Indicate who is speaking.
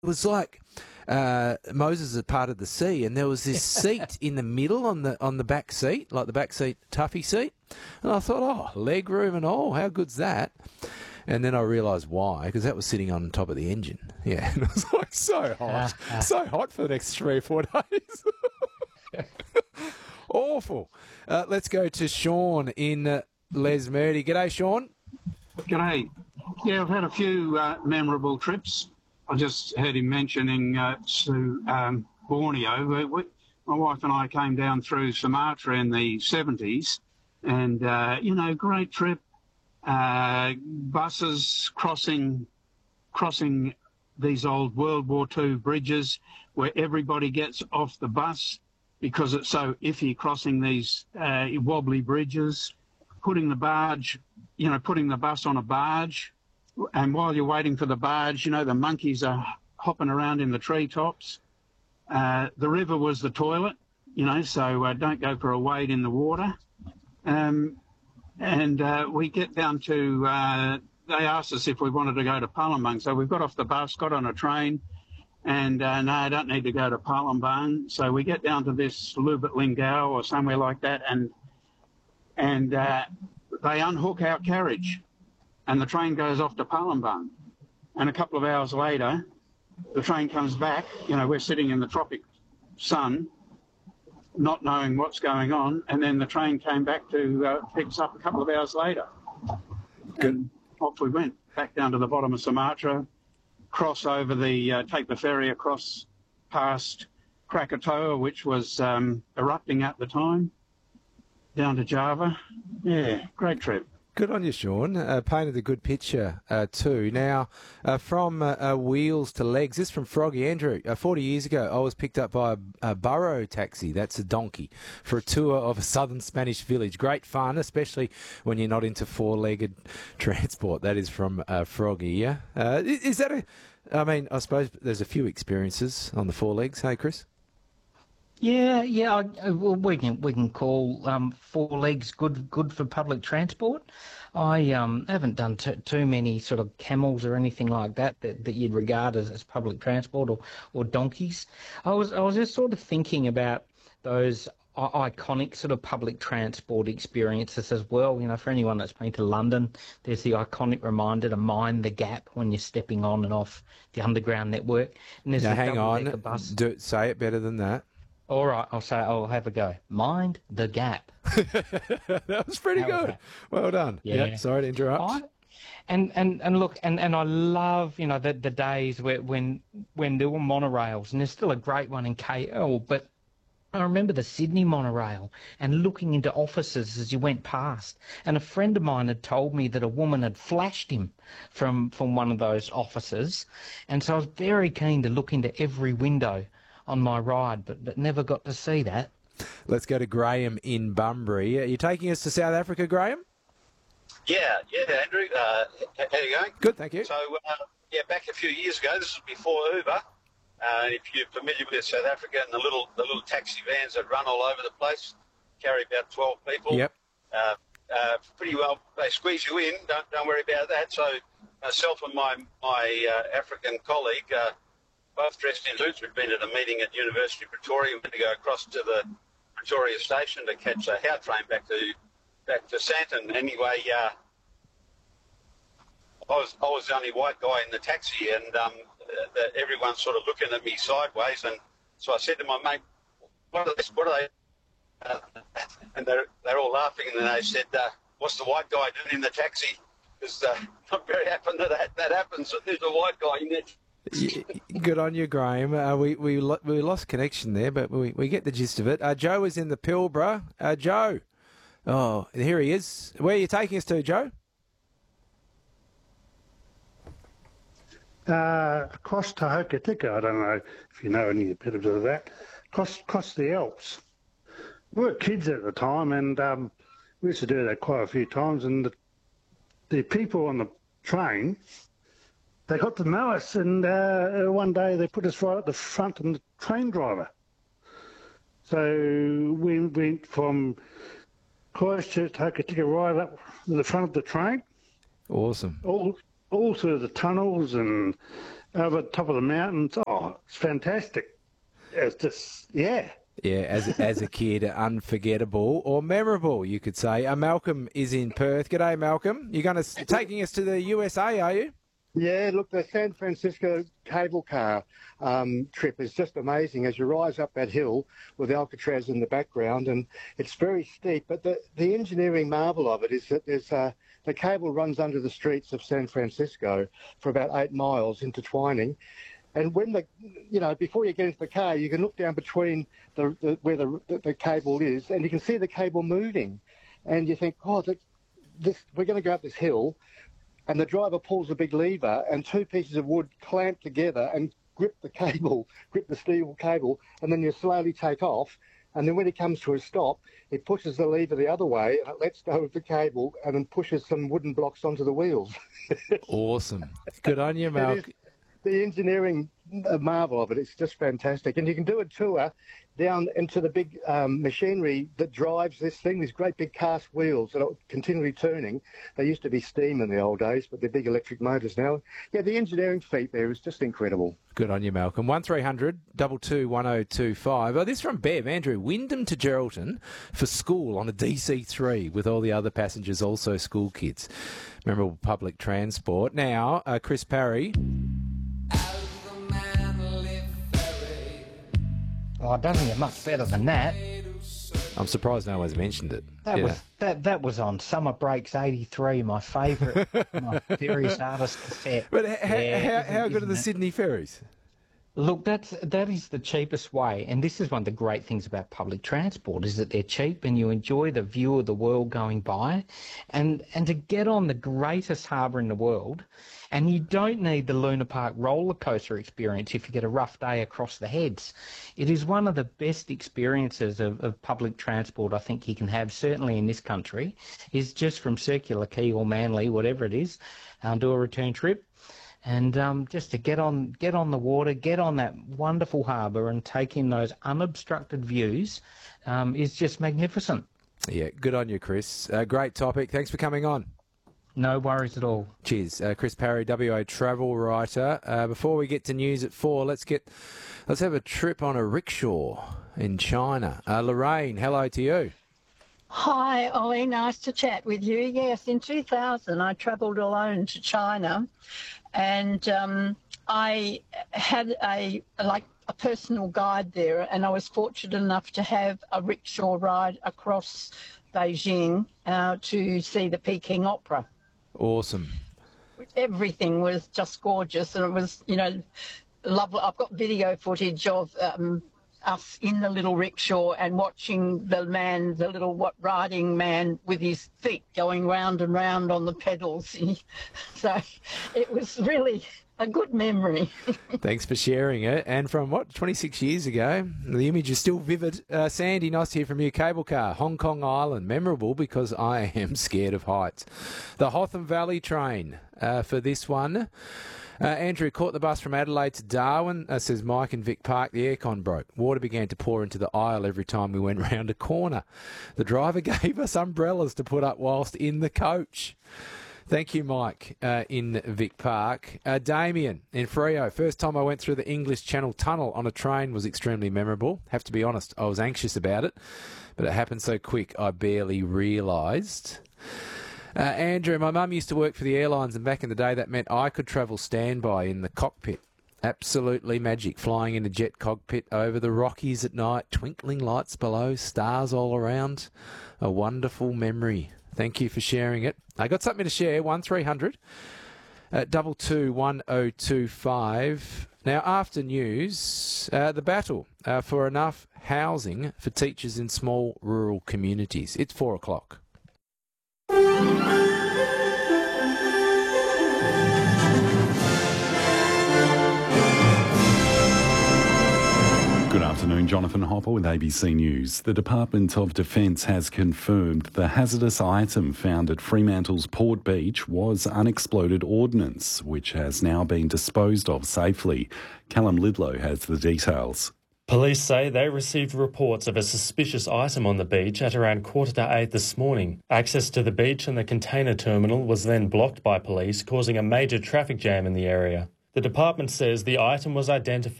Speaker 1: was like Moses had parted the sea, and there was this seat in the middle on the back seat, like the back seat Tuffy seat. And I thought, oh, leg room and all, how good's that? And then I realised why, because that was sitting on top of the engine. Yeah, and it was like so hot for the next 3 or 4 days. Awful. Let's go to Sean in Les Moody. G'day, Sean.
Speaker 2: G'day. Yeah, I've had a few memorable trips. I just heard him mentioning to Borneo. My wife and I came down through Sumatra in the 70s, and, great trip. Buses crossing these old World War II bridges where everybody gets off the bus because it's so iffy crossing these wobbly bridges, putting the bus on a barge. And while you're waiting for the barge, the monkeys are hopping around in the treetops. The river was the toilet, so don't go for a wade in the water. And we get down to, they asked us if we wanted to go to Palembang. So we got off the bus, got on a train, and no, I don't need to go to Palembang. So we get down to this Lubat Linggau or somewhere like that, and they unhook our carriage, and the train goes off to Palembang. And a couple of hours later, the train comes back. We're sitting in the tropic sun, not knowing what's going on, and then the train came back to pick us up a couple of hours later.
Speaker 1: Good.
Speaker 2: And off we went, back down to the bottom of Sumatra, cross over take the ferry across past Krakatoa, which was erupting at the time, down to Java. Yeah, great trip.
Speaker 1: Good on you, Sean. Painted a good picture too. Now, from wheels to legs, this from Froggy Andrew. 40 years ago, I was picked up by a burro taxi, that's a donkey, for a tour of a southern Spanish village. Great fun, especially when you're not into four-legged transport. That is from Froggy, yeah? Is that I suppose there's a few experiences on the four legs. Hey, Chris?
Speaker 3: Yeah. Well, we can call four legs good for public transport. I haven't done too many sort of camels or anything like that you'd regard as public transport or donkeys. I was just sort of thinking about those iconic sort of public transport experiences as well. For anyone that's been to London, there's the iconic reminder to mind the gap when you're stepping on and off the underground network. And there's
Speaker 1: hang on, say it better than that.
Speaker 3: All right, I'll have a go. Mind the gap.
Speaker 1: That was pretty good. Well done. Yeah. Sorry to interrupt.
Speaker 3: And look, and I love, the days when there were monorails, and there's still a great one in KL, but I remember the Sydney monorail and looking into offices as you went past. And a friend of mine had told me that a woman had flashed him from one of those offices. And so I was very keen to look into every window on my ride, but never got to see that.
Speaker 1: Let's go to Graham in Bunbury. Are you taking us to South Africa, Graham?
Speaker 4: Yeah, Andrew. How are you going?
Speaker 1: Good, thank you.
Speaker 4: So, back a few years ago, this was before Uber. If you're familiar with South Africa and the little taxi vans that run all over the place, carry about 12 people.
Speaker 1: Yep.
Speaker 4: Pretty well, they squeeze you in. Don't worry about that. So, myself and my African colleague, both dressed in suits. We'd been at a meeting at University of Pretoria. We had to go across to the Pretoria station to catch a how train back to Santon. Anyway, I was the only white guy in the taxi, and everyone's sort of looking at me sideways. And so I said to my mate, "What are they?" And they're all laughing. And then they said, "What's the white guy doing in the taxi?" Because not very often that happens. There's a white guy in it.
Speaker 1: Good on you, Graham. We lost connection there, but we get the gist of it. Joe is in the Pilbara. Joe. Oh, here he is. Where are you taking us to, Joe?
Speaker 5: Across Te Hokitika. I don't know if you know any bit of that. Across the Alps. We were kids at the time, and we used to do that quite a few times. And the people on the train, they got to know us, and one day they put us right at the front of the train driver. So we went from Christchurch to Hokitika right up to the front of the train.
Speaker 1: Awesome.
Speaker 5: All through the tunnels and over the top of the mountains. Oh, it's fantastic. It's just, yeah.
Speaker 1: Yeah, as a kid, unforgettable or memorable, you could say. Malcolm is in Perth. G'day, Malcolm. You're going to taking us to the USA, are you?
Speaker 6: Yeah, look, the San Francisco cable car trip is just amazing as you rise up that hill with Alcatraz in the background, and it's very steep. But the engineering marvel of it is that the cable runs under the streets of San Francisco for about 8 miles, intertwining. And when before you get into the car, you can look down between where the cable is, and you can see the cable moving. And you think, oh, we're going to go up this hill, and the driver pulls a big lever, and 2 pieces of wood clamp together and grip the steel cable, and then you slowly take off. And then when it comes to a stop, it pushes the lever the other way, and it lets go of the cable, and then pushes some wooden blocks onto the wheels.
Speaker 1: Awesome. Good on you, Malcolm.
Speaker 6: The engineering marvel of it, it's just fantastic. And you can do a tour down into the big machinery that drives this thing, these great big cast wheels that are continually turning. They used to be steam in the old days, but they're big electric motors now. Yeah, the engineering feat there is just incredible.
Speaker 1: Good on you, Malcolm. 1300 22 1025. Oh, this from Bev. Andrew, Wyndham to Geraldton for school on a DC3 with all the other passengers also school kids. Memorable public transport. Now, Chris Parry.
Speaker 3: Oh, I don't think it's much better than that.
Speaker 1: I'm surprised no one's mentioned it.
Speaker 3: That was on Summer Breaks '83, my favourite, my Ferries artist cassette.
Speaker 1: But how good are the Sydney ferries?
Speaker 3: Look, that is the cheapest way, and this is one of the great things about public transport, is that they're cheap and you enjoy the view of the world going by, and to get on the greatest harbour in the world, and you don't need the Luna Park roller coaster experience if you get a rough day across the heads. It is one of the best experiences of public transport I think you can have, certainly in this country, is just from Circular Quay or Manly, whatever it is, do a return trip. And just to get on the water, get on that wonderful harbour and take in those unobstructed views is just magnificent.
Speaker 1: Yeah, good on you, Chris. Great topic. Thanks for coming on.
Speaker 3: No worries at all.
Speaker 1: Cheers. Chris Parry, WA travel writer. Before we get to news at 4, let's have a trip on a rickshaw in China. Lorraine, hello to you.
Speaker 7: Hi, Ollie. Nice to chat with you. Yes, in 2000, I travelled alone to China, and I had a personal guide there, and I was fortunate enough to have a rickshaw ride across Beijing to see the Peking Opera.
Speaker 1: Awesome.
Speaker 7: Everything was just gorgeous, and it was, lovely. I've got video footage of us in the little rickshaw and watching the little riding man with his feet going round and round on the pedals. So it was really a good memory.
Speaker 1: Thanks for sharing it. And from 26 years ago, the image is still vivid. Sandy, nice to hear from you. Cable car, Hong Kong Island, memorable because I am scared of heights. The Hotham Valley train for this one. Andrew caught the bus from Adelaide to Darwin, says Mike in Vic Park. The aircon broke. Water began to pour into the aisle every time we went round a corner. The driver gave us umbrellas to put up whilst in the coach. Thank you, Mike, in Vic Park. Damien in Freo. First time I went through the English Channel Tunnel on a train was extremely memorable. Have to be honest, I was anxious about it, but it happened so quick I barely realised. Andrew, my mum used to work for the airlines, and back in the day that meant I could travel standby in the cockpit. Absolutely magic, flying in a jet cockpit over the Rockies at night, twinkling lights below, stars all around. A wonderful memory. Thank you for sharing it. I got something to share, 1300 22 1025. Now, after news, the battle for enough housing for teachers in small rural communities. It's 4 o'clock.
Speaker 8: Good afternoon, Jonathan Hopper with ABC News. The Department of Defence has confirmed the hazardous item found at Fremantle's Port Beach was unexploded ordnance, which has now been disposed of safely. Callum Lidlow has the details.
Speaker 9: Police say they received reports of a suspicious item on the beach at around 7:45 this morning. Access to the beach and the container terminal was then blocked by police, causing a major traffic jam in the area. The department says the item was identified